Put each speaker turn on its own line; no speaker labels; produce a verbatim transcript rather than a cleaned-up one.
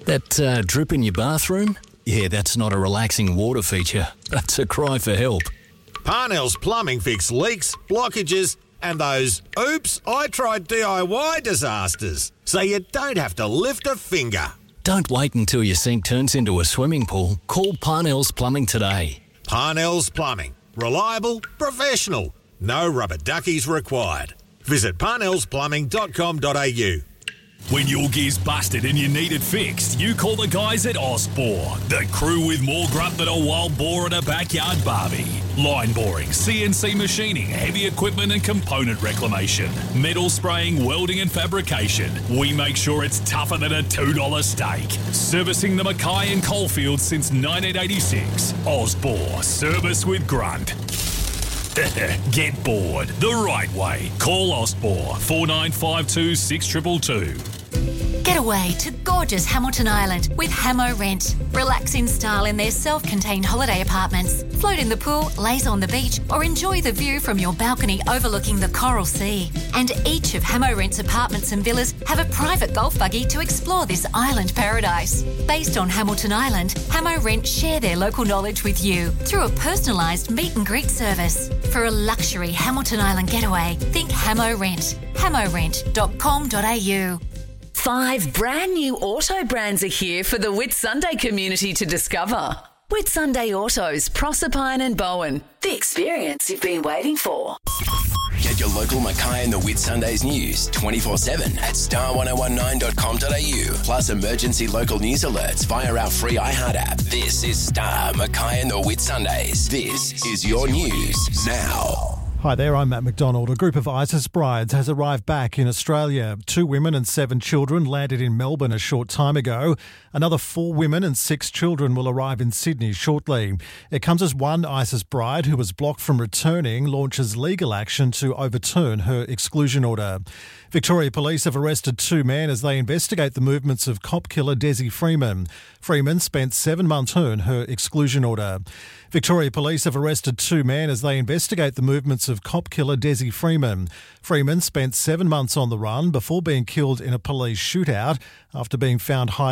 That uh, drip in your bathroom? Yeah, that's not a relaxing water feature. That's a cry for help.
Parnell's Plumbing fix leaks, blockages and those oops, I tried D I Y disasters, so you don't have to lift a finger.
Don't wait until your sink turns into a swimming pool. Call Parnell's Plumbing today.
Parnell's Plumbing. Reliable, professional. No rubber duckies required. Visit parnells plumbing dot com dot a u.
When your gear's busted and you need it fixed, you call the guys at Osbor, the crew with more grunt than a wild boar at a backyard barbie. Line boring, C N C machining, heavy equipment and component reclamation, metal spraying, welding and fabrication. We make sure it's tougher than a two dollar steak. Servicing the Mackay and Coalfields since nineteen eighty-six. Osbor, service with grunt. Get bored the right way. Call Osbor four nine five two six two two two.
Get away to gorgeous Hamilton Island with Hamo Rent. Relax in style in their self-contained holiday apartments. Float in the pool, laze on the beach, or enjoy the view from your balcony overlooking the Coral Sea. And each of Hamo Rent's apartments and villas have a private golf buggy to explore this island paradise. Based on Hamilton Island, Hamo Rent share their local knowledge with you through a personalised meet and greet service. For a luxury Hamilton Island getaway, think Hamo Rent. hamo rent dot com dot a u.
Five brand new auto brands are here for the Whitsunday community to discover. Whitsunday Autos, Proserpine and Bowen. The experience you've been waiting for.
Get your local Mackay and the Whitsundays news twenty-four seven at star ten nineteen dot com dot a u. Plus emergency local news alerts via our free iHeart app. This is Star Mackay and the Whitsundays. This is your news now.
Hi there, I'm Matt McDonald. A group of ISIS brides has arrived back in Australia. Two women and seven children landed in Melbourne a short time ago. Another four women and six children will arrive in Sydney shortly. It comes as one ISIS bride who was blocked from returning launches legal action to overturn her exclusion order. Victoria Police have arrested two men as they investigate the movements of cop killer Desi Freeman. Freeman spent seven months on her exclusion order. Victoria Police have arrested two men as they investigate the movements of cop killer Desi Freeman. Freeman spent seven months on the run before being killed in a police shootout after being found hiding